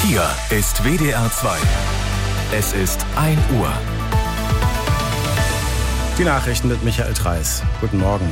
Hier ist WDR 2. Es ist 1 Uhr. Die Nachrichten mit Michael Treis. Guten Morgen.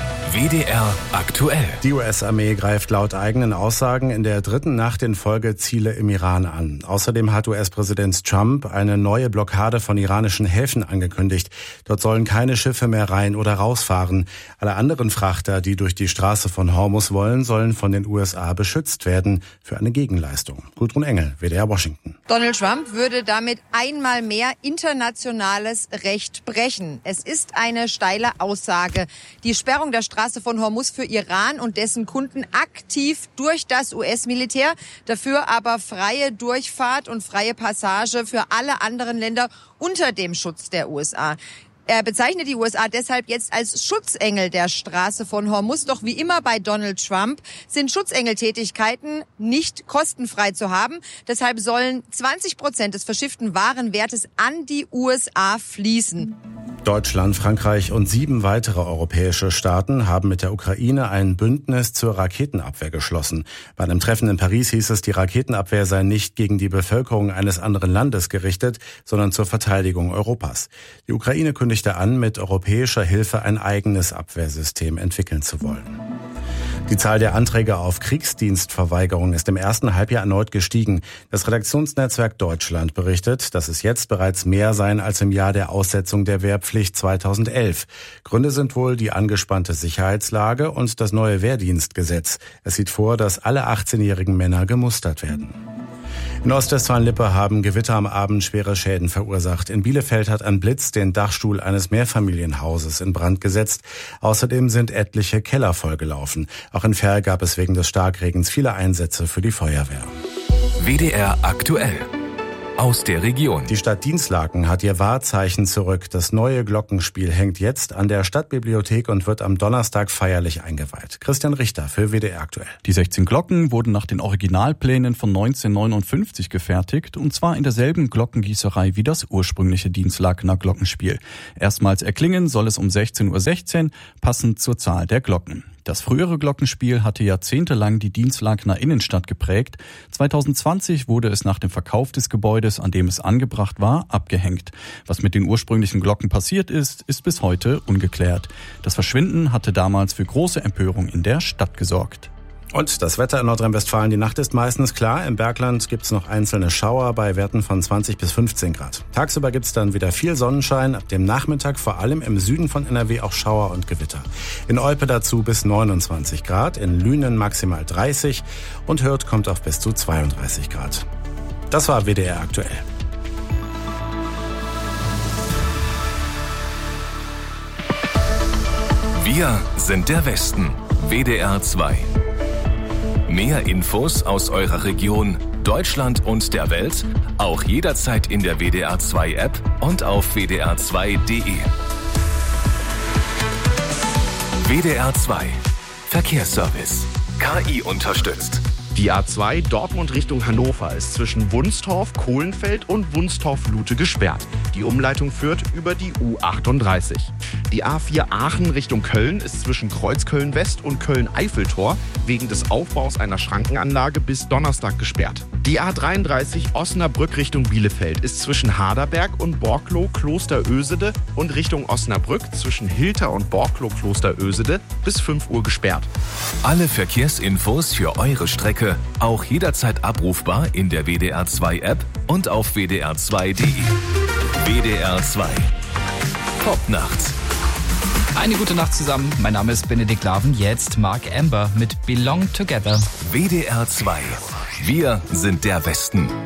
WDR aktuell. Die US-Armee greift laut eigenen Aussagen in der dritten Nacht in Folge Ziele im Iran an. Außerdem hat US-Präsident Trump eine neue Blockade von iranischen Häfen angekündigt. Dort sollen keine Schiffe mehr rein oder rausfahren. Alle anderen Frachter, die durch die Straße von Hormuz wollen, sollen von den USA beschützt werden für eine Gegenleistung. Gudrun Engel, WDR Washington. Donald Trump würde damit einmal mehr internationales Recht brechen. Es ist eine steile Aussage. Die Sperrung der Straße von Hormuz für Iran und dessen Kunden aktiv durch das US-Militär, dafür aber freie Durchfahrt und freie Passage für alle anderen Länder unter dem Schutz der USA. Er bezeichnet die USA deshalb jetzt als Schutzengel der Straße von Hormuz. Doch wie immer bei Donald Trump sind Schutzengeltätigkeiten nicht kostenfrei zu haben. Deshalb sollen 20% des verschifften Warenwertes an die USA fließen. Deutschland, Frankreich und 7 weitere europäische Staaten haben mit der Ukraine ein Bündnis zur Raketenabwehr geschlossen. Bei einem Treffen in Paris hieß es, die Raketenabwehr sei nicht gegen die Bevölkerung eines anderen Landes gerichtet, sondern zur Verteidigung Europas. Die Ukraine kündigte an, mit europäischer Hilfe ein eigenes Abwehrsystem entwickeln zu wollen. Die Zahl der Anträge auf Kriegsdienstverweigerung ist im ersten Halbjahr erneut gestiegen. Das Redaktionsnetzwerk Deutschland berichtet, dass es jetzt bereits mehr seien als im Jahr der Aussetzung der Wehrpflicht 2011. Gründe sind wohl die angespannte Sicherheitslage und das neue Wehrdienstgesetz. Es sieht vor, dass alle 18-jährigen Männer gemustert werden. In Ostwestfalen-Lippe haben Gewitter am Abend schwere Schäden verursacht. In Bielefeld hat ein Blitz den Dachstuhl eines Mehrfamilienhauses in Brand gesetzt. Außerdem sind etliche Keller vollgelaufen. Auch in Verl gab es wegen des Starkregens viele Einsätze für die Feuerwehr. WDR aktuell. Aus der Region. Die Stadt Dinslaken hat ihr Wahrzeichen zurück. Das neue Glockenspiel hängt jetzt an der Stadtbibliothek und wird am Donnerstag feierlich eingeweiht. Christian Richter für WDR aktuell. Die 16 Glocken wurden nach den Originalplänen von 1959 gefertigt, und zwar in derselben Glockengießerei wie das ursprüngliche Dinslakener Glockenspiel. Erstmals erklingen soll es um 16:16 Uhr, passend zur Zahl der Glocken. Das frühere Glockenspiel hatte jahrzehntelang die Dinslakener Innenstadt geprägt. 2020 wurde es nach dem Verkauf des Gebäudes, an dem es angebracht war, abgehängt. Was mit den ursprünglichen Glocken passiert ist, ist bis heute ungeklärt. Das Verschwinden hatte damals für große Empörung in der Stadt gesorgt. Und das Wetter in Nordrhein-Westfalen, die Nacht ist meistens klar. Im Bergland gibt's noch einzelne Schauer bei Werten von 20 bis 15 Grad. Tagsüber gibt's dann wieder viel Sonnenschein. Ab dem Nachmittag vor allem im Süden von NRW auch Schauer und Gewitter. In Olpe dazu bis 29 Grad, in Lünen maximal 30 und Hürth kommt auf bis zu 32 Grad. Das war WDR aktuell. Wir sind der Westen. WDR 2. Mehr Infos aus eurer Region, Deutschland und der Welt, auch jederzeit in der WDR 2 App und auf wdr2.de. WDR 2 Verkehrsservice. KI unterstützt. Die A2 Dortmund Richtung Hannover ist zwischen Wunstorf, Kohlenfeld und Wunstorf-Lute gesperrt. Die Umleitung führt über die U38. Die A4 Aachen Richtung Köln ist zwischen Kreuzköln West und Köln-Eiffeltor wegen des Aufbaus einer Schrankenanlage bis Donnerstag gesperrt. Die A33 Osnabrück Richtung Bielefeld ist zwischen Haderberg und Borklow-Klosterösede und Richtung Osnabrück zwischen Hilter und Borklow-Klosterösede bis 5 Uhr gesperrt. Alle Verkehrsinfos für eure Strecke auch jederzeit abrufbar in der WDR 2 App und auf wdr2.de. WDR 2 Popnacht. Eine gute Nacht zusammen. Mein Name ist Benedikt Laven. Jetzt Mark Amber mit Belong Together. WDR 2. Wir sind der Westen.